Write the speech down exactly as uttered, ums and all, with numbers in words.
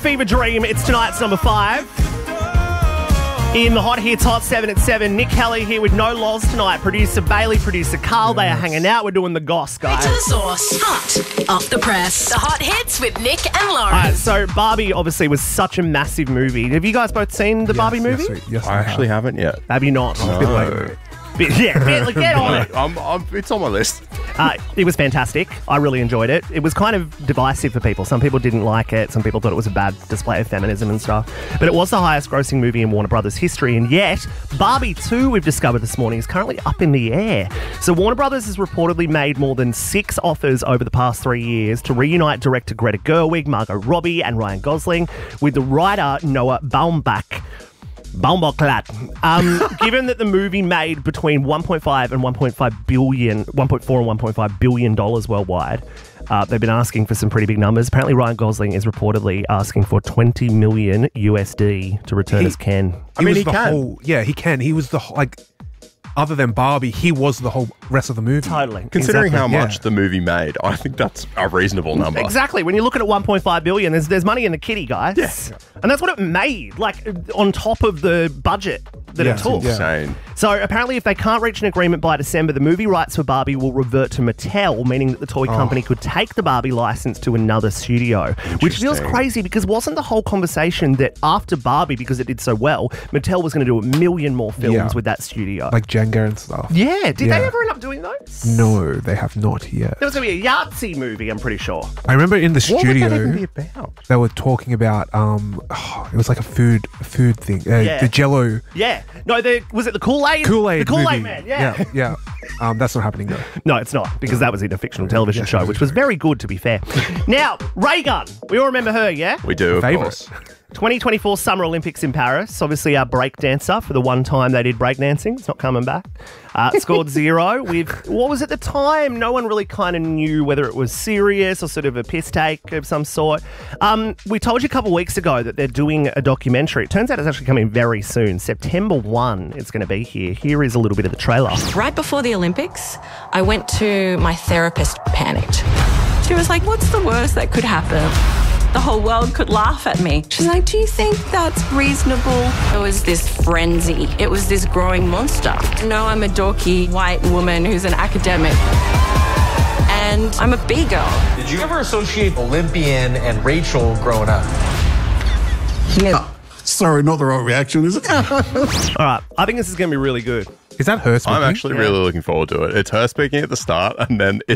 Fever Dream. It's tonight's number five. In the Hot Hits Hot seven at seven, Nick Kelly here with No Loz tonight. Producer Bailey, producer Carl, they are hanging out. We're doing the goss, guys. To the source. Hot off the press. The Hot Hits with Nick and Lauren. All right, so Barbie obviously was such a massive movie. Have you guys both seen the Yes, Barbie movie? Yes, we- yes, I we actually have. haven't yet. Have you not? No. Bit- yeah, get, get on it. I'm, I'm, it's on my list. Uh, it was fantastic. I really enjoyed it. It was kind of divisive for people. Some people didn't like it. Some people thought it was a bad display of feminism and stuff. But it was the highest grossing movie in Warner Brothers history. And yet, Barbie two, we've discovered this morning, is currently up in the air. So Warner Brothers has reportedly made more than six offers over the past three years to reunite director Greta Gerwig, Margot Robbie and Ryan Gosling with the writer Noah Baumbach. Baumbach. Um, given that the movie made between one point five and one point five billion, one point four and one point five billion dollars worldwide, uh, they've been asking for some pretty big numbers. Apparently, Ryan Gosling is reportedly asking for twenty million U S D to return He- as Ken. I He mean, was he the can. whole. Yeah, he can. He was the whole, like. Other than Barbie, he was the whole rest of the movie. Totally. Considering Exactly. how much Yeah. the movie made, I think that's a reasonable number. Exactly. When you're looking at one point five billion, there's there's money in the kitty, guys. Yes. And that's what it made, like on top of the budget that Yeah. it took. Yeah. Insane. So apparently if they can't reach an agreement by December, the movie rights for Barbie will revert to Mattel, meaning that the toy company could take the Barbie license to another studio, which feels Interesting. crazy because wasn't the whole conversation that after Barbie, because it did so well, Mattel was going to do a million more films Yeah. with that studio? Like Jenga and stuff. yeah. Did Yeah. they ever end up doing those? No, they have not yet. There was going to be a Yahtzee movie, I'm pretty sure. I remember in the What would that studio even be about? they were talking about um, oh, it was like a food food thing. Uh, Yeah. The Jello Yeah. No, the, was it the Kool-Aid? Kool-Aid The Kool-Aid movie. Man, yeah. yeah, yeah. Um, that's not happening though. No, it's not, because that was in a fictional television Yes, show, it was which was very good, to be fair. Now, Ray Gunn. We all remember her, yeah? We do, of Favourite. course. twenty twenty-four Summer Olympics in Paris. Obviously, our break dancer for the one time they did breakdancing. It's not coming back. Uh, scored zero with, what was at the time? No one really kind of knew whether it was serious or sort of a piss take of some sort. Um, we told you a couple of weeks ago that they're doing a documentary. It turns out it's actually coming very soon. September first, it's going to be here. Here is a little bit of the trailer. Right before the Olympics, I went to my therapist, panicked. She was like, what's the worst that could happen? The whole world could laugh at me. She's like, do you think that's reasonable? It was this frenzy. It was this growing monster. No, I'm a dorky white woman who's an academic. And I'm a B girl. Did you ever associate Olympian and Rachel growing up? No. Sorry, not the right reaction, is it? All right, I think this is going to be really good. Is that her speaking? I'm actually really looking forward to it. It's her speaking at the start, and then